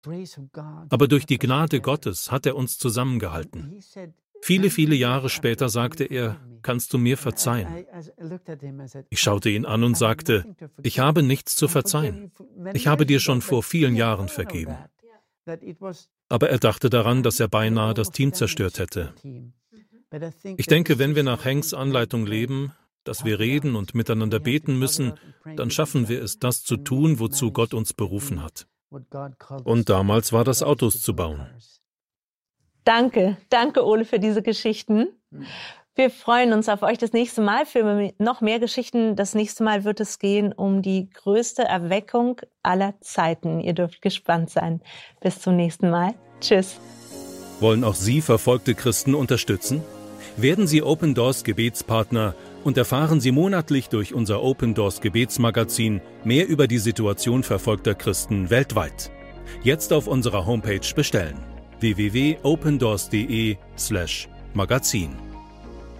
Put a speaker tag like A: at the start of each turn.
A: Aber durch die Gnade Gottes hat er uns zusammengehalten. Viele, viele Jahre später sagte er, kannst du mir verzeihen? Ich schaute ihn an und sagte, ich habe nichts zu verzeihen. Ich habe dir schon vor vielen Jahren vergeben. Aber er dachte daran, dass er beinahe das Team zerstört hätte. Ich denke, wenn wir nach Hanks Anleitung leben, dass wir reden und miteinander beten müssen, dann schaffen wir es, das zu tun, wozu Gott uns berufen hat. Und damals war das, Autos zu bauen.
B: Danke, Ole, für diese Geschichten. Wir freuen uns auf euch das nächste Mal für noch mehr Geschichten. Das nächste Mal wird es gehen um die größte Erweckung aller Zeiten. Ihr dürft gespannt sein. Bis zum nächsten Mal. Tschüss.
A: Wollen auch Sie verfolgte Christen unterstützen? Werden Sie Open Doors Gebetspartner und erfahren Sie monatlich durch unser Open Doors Gebetsmagazin mehr über die Situation verfolgter Christen weltweit. Jetzt auf unserer Homepage bestellen: www.opendoors.de/magazin.